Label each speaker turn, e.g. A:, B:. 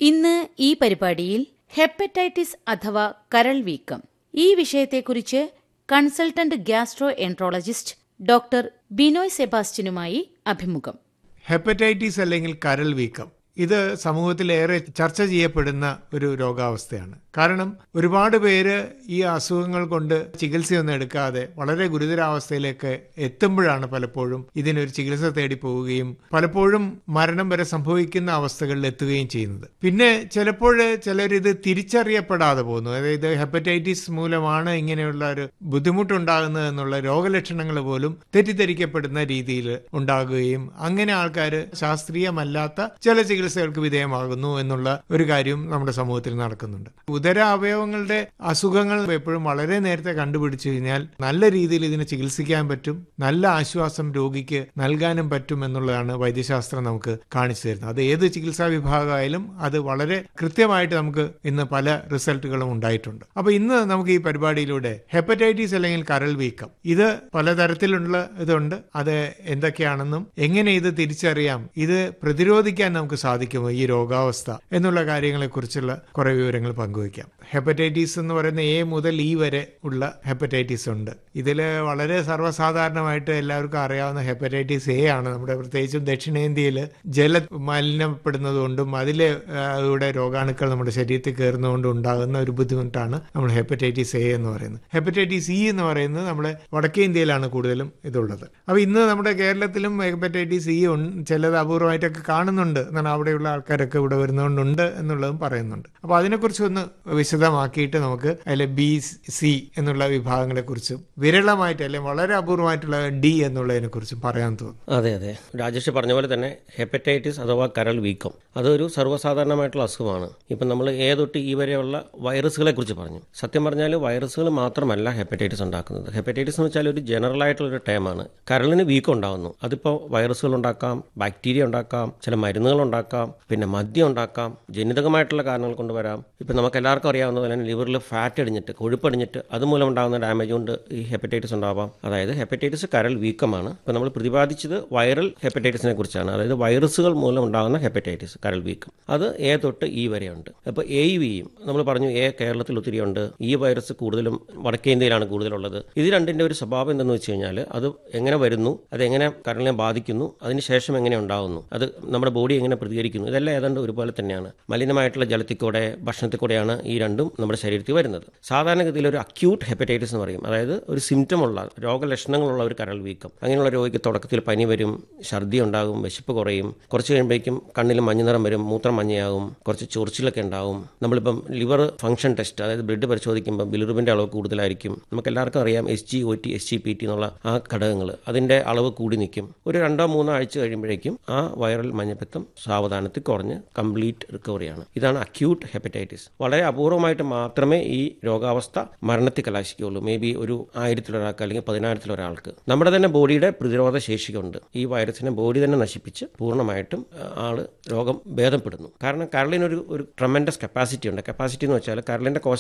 A: ഇന്ന് ഈ പരിപാടിയിൽ ഹെപ്പറ്റൈറ്റിസ് അഥവാ കരൾ വീക്കം ഈ വിഷയത്തെക്കുറിച്ച് consultant gastro enterologist doctor Binoy സെബാസ്റ്റ്യനുമായി അഭിമുഖം.
B: ഹെപ്പറ്റൈറ്റിസ് അല്ലെങ്കിൽ കരൾ വീക്കം ഇത് സമൂഹത്തിലേറെ ചർച്ച ചെയ്യപ്പെടുന്ന ഒരു രോഗാവസ്ഥയാണ്. കാരണം ഒരുപാട് പേര് ഈ അസുഖങ്ങൾ കൊണ്ട് ചികിത്സയൊന്നും എടുക്കാതെ വളരെ ഗുരുതരാവസ്ഥയിലേക്ക് എത്തുമ്പോഴാണ് പലപ്പോഴും ഇതിനൊരു ചികിത്സ തേടി പോവുകയും പലപ്പോഴും മരണം വരെ സംഭവിക്കുന്ന അവസ്ഥകളിൽ എത്തുകയും ചെയ്യുന്നത്. പിന്നെ ചിലപ്പോൾ ചിലരിത് തിരിച്ചറിയപ്പെടാതെ പോകുന്നു. അതായത് ഹെപ്പറ്റൈറ്റിസ് മൂലമാണ് ഇങ്ങനെയുള്ള ഒരു ബുദ്ധിമുട്ടുണ്ടാകുന്നത് എന്നുള്ള രോഗലക്ഷണങ്ങൾ പോലും തെറ്റിദ്ധരിക്കപ്പെടുന്ന രീതിയിൽ ഉണ്ടാകുകയും അങ്ങനെ ആൾക്കാർ ശാസ്ത്രീയമല്ലാത്ത ചില ചികിത്സകൾക്ക് വിധേയമാകുന്നു എന്നുള്ള ഒരു കാര്യം നമ്മുടെ സമൂഹത്തിൽ നടക്കുന്നുണ്ട്. ഉദര അവയവങ്ങളുടെ അസുഖങ്ങൾ എപ്പോഴും വളരെ നേരത്തെ കണ്ടുപിടിച്ചു കഴിഞ്ഞാൽ നല്ല രീതിയിൽ ഇതിനെ ചികിത്സിക്കാൻ പറ്റും, നല്ല ആശ്വാസം രോഗിക്ക് നൽകാനും പറ്റും എന്നുള്ളതാണ് വൈദ്യശാസ്ത്രം നമുക്ക് കാണിച്ചു തരുന്നത്. അത് ഏത് ചികിത്സാ വിഭാഗമായാലും അത് വളരെ കൃത്യമായിട്ട് നമുക്ക് ഇന്ന് പല റിസൾട്ടുകളും ഉണ്ടായിട്ടുണ്ട്. അപ്പൊ ഇന്ന് നമുക്ക് ഈ പരിപാടിയിലൂടെ ഹെപ്പറ്റൈറ്റിസ് അല്ലെങ്കിൽ കരൾ വീക്കം ഇത് പലതരത്തിലുള്ള ഇതുണ്ട്, അത് എന്തൊക്കെയാണെന്നും എങ്ങനെ ഇത് തിരിച്ചറിയാം, ഇത് പ്രതിരോധിക്കാൻ നമുക്ക് സാധിക്കുമോ ഈ രോഗാവസ്ഥ എന്നുള്ള കാര്യങ്ങളെ കുറിച്ചുള്ള കുറെ വിവരങ്ങൾ പങ്കുവയ്ക്കാം. ഹെപ്പറ്റൈറ്റിസ് എന്ന് പറയുന്ന എ മുതൽ ഇ വരെ ഉള്ള ഹെപ്പറ്റൈറ്റിസ് ഉണ്ട്. ഇതിൽ വളരെ സർവ്വസാധാരണമായിട്ട് എല്ലാവർക്കും അറിയാവുന്ന ഹെപ്പറ്റൈറ്റിസ് എ ആണ്. നമ്മുടെ പ്രത്യേകിച്ചും ദക്ഷിണേന്ത്യയിൽ ജല മലിനപ്പെടുന്നതുകൊണ്ടും അതിലൂടെ രോഗാണുക്കൾ നമ്മുടെ ശരീരത്തിൽ കയറുന്നതുകൊണ്ടും ഉണ്ടാകുന്ന ഒരു ബുദ്ധിമുട്ടാണ് നമ്മൾ ഹെപ്പറ്റൈറ്റിസ് എ എന്ന് പറയുന്നത്. ഹെപ്പറ്റൈറ്റിസ് ഇ എന്ന് പറയുന്നത് നമ്മുടെ വടക്കേ ഇന്ത്യയിലാണ് കൂടുതലും ഇതുള്ളത്. അപ്പോൾ ഇന്ന് നമ്മുടെ കേരളത്തിലും ഹെപ്പറ്റൈറ്റിസ് ഇ ചിലത് അപൂർവമായിട്ടൊക്കെ കാണുന്നുണ്ട് എന്നാണ്, അവിടെയുള്ള ആൾക്കാരൊക്കെ ഇവിടെ വരുന്നതുകൊണ്ടുണ്ട് എന്നുള്ളതും പറയുന്നുണ്ട്. അപ്പോൾ അതിനെക്കുറിച്ച് ഒന്ന് വിശദമാക്കിയിട്ട് നമുക്ക് അതിലെ ബി, സി എന്നുള്ള വിഭാഗങ്ങളെ കുറിച്ചും വിരളമായിട്ട് അല്ലെങ്കിൽ വളരെ അപൂർവമായിട്ടുള്ള ഡി എന്നുള്ളതിനെ കുറിച്ചും പറയാൻ തോന്നുന്നു.
C: അതെ, രാജേഷ് പറഞ്ഞ പോലെ തന്നെ ഹെപ്പറ്റൈറ്റിസ് അഥവാ കരൾ വീക്കം അതൊരു സർവ്വസാധാരണമായിട്ടുള്ള അസുഖമാണ്. ഇപ്പം നമ്മൾ എ തൊട്ട് ഈ വരെയുള്ള വൈറസുകളെ കുറിച്ച് പറഞ്ഞു. സത്യം പറഞ്ഞാൽ വൈറസുകൾ മാത്രമല്ല ഹെപ്പറ്റൈറ്റിസ് ഉണ്ടാക്കുന്നത്. ഹെപ്പറ്റൈറ്റിസ് എന്ന് വെച്ചാൽ ഒരു ജനറൽ ആയിട്ടുള്ളൊരു ടേമാണ്. കരളിന് വീക്കം ഉണ്ടാകുന്നു. അതിപ്പോൾ വൈറസുകൾ ഉണ്ടാക്കാം, ബാക്ടീരിയ ഉണ്ടാക്കാം, ചില മരുന്നുകൾ ഉണ്ടാക്കാം, പിന്നെ മദ്യം ഉണ്ടാക്കാം, ജനിതകമായിട്ടുള്ള കാരണങ്ങൾ കൊണ്ട് വരാം. ഇപ്പം നമുക്ക് എല്ലാവർക്കും അറിയാവുന്ന പോലെ തന്നെ ലിവറിൽ ഫാറ്റ് അടിഞ്ഞിട്ട് കൊഴുപ്പടിഞ്ഞിട്ട് അതുമൂലം ഉണ്ടാകുന്ന ഡാമേജ് കൊണ്ട് ഈ ഹെപ്പറ്റൈറ്റിസ് ഉണ്ടാവാം. അതായത് ഹെപ്പറ്റൈറ്റിസ് കരൾ വീക്കമാണ്. ഇപ്പം നമ്മൾ പ്രതിപാദിച്ചത് വൈറൽ ഹെപ്പറ്റൈറ്റിസിനെ കുറിച്ചാണ്. അതായത് വൈറസുകൾ മൂലം ഉണ്ടാകുന്ന ഹെപ്പറ്റൈറ്റിസ് കരൾ വീക്കം അത് എ തൊട്ട് ഇ വരെയുണ്ട്. അപ്പോൾ എ വിയും നമ്മൾ പറഞ്ഞു എ കേരളത്തിൽ ഒത്തിരിയുണ്ട്. ഈ വൈറസ് കൂടുതലും വടക്കേ ഇന്ത്യയിലാണ് കൂടുതലുള്ളത്. ഇത് രണ്ടിൻ്റെ ഒരു സ്വഭാവം എന്തെന്ന് വെച്ച് കഴിഞ്ഞാൽ അത് എങ്ങനെ വരുന്നു, അതെങ്ങനെ കരളിനെ ബാധിക്കുന്നു, അതിനുശേഷം എങ്ങനെ ഉണ്ടാകുന്നു, അത് നമ്മുടെ ബോഡി എങ്ങനെ പ്രതികരിക്കുന്നു, ഇതെല്ലാം ഏതാണ്ട് ഒരുപോലെ തന്നെയാണ്. മലിനമായിട്ടുള്ള ജലത്തിൽ കൂടെ ഭക്ഷണത്തിൽ കൂടെയാണ് ഈ രണ്ടും നമ്മുടെ ശരീരത്തിൽ വരുന്നത്. സാധാരണഗതിയിൽ ഒരു അക്യൂട്ട് ഹെപ്പറ്റൈറ്റിസ് എന്ന് പറയും. അതായത് ഒരു സിംറ്റമുള്ള രോഗലക്ഷണങ്ങളുള്ള ഒരു കരൾ വീക്കം. അങ്ങനെയുള്ള രോഗിക്ക് തുടക്കത്തിൽ പനി വരും, ഛർദി ഉണ്ടാകും, വിശപ്പ് കുറയും, കുറച്ച് കഴിയുമ്പോഴേക്കും കണ്ണിൽ മഞ്ഞനിറം വരും, മൂത്രം മഞ്ഞയാകും, കുറച്ച് ചൊറിച്ചിലൊക്കെ ഉണ്ടാവും. നമ്മളിപ്പം ലിവർ ഫംഗ്ഷൻ ടെസ്റ്റ്, അതായത് ബ്ലഡ് പരിശോധിക്കുമ്പോൾ ബിലിറുബിൻ്റെ അളവ് കൂടുതലായിരിക്കും. നമുക്ക് എല്ലാവർക്കും അറിയാം SGOT SGPT എന്നുള്ള ആ ഘടകങ്ങൾ, അതിൻ്റെ അളവ് കൂടി നിൽക്കും. ഒരു 2-3 ആഴ്ച കഴിയുമ്പോഴേക്കും ആ വൈറൽ മഞ്ഞപ്പിത്തം സാവധാനത്തിൽ കുറഞ്ഞ് കംപ്ലീറ്റ് റിക്കവറിയാണ്. ഇതാണ് അക്യൂട്ട് ഹെപ്പറ്റൈറ്റിസ്. വളരെ അപൂർവമായിട്ട് മാത്രമേ ഈ രോഗാവസ്ഥ മരണത്തിൽ കലാശിക്കുകയുള്ളൂ. മേ ബി ഒരു 1000-ഒരാൾക്ക് അല്ലെങ്കിൽ 10,000-ഒരാൾക്ക്. നമ്മുടെ തന്നെ ബോഡിയുടെ പ്രതിരോധ ശേഷിയുണ്ട്. ഈ വൈറസിനെ ബോഡി തന്നെ നശിപ്പിച്ച് പൂർണ്ണമായിട്ടും ആള് രോഗം ഭേദപ്പെടുന്നു. കാരണം കരളിനൊരു ട്രമെൻഡസ് കപ്പാസിറ്റി ഉണ്ട്. കപ്പാസിറ്റി എന്ന് വെച്ചാൽ കരളിൻ്റെ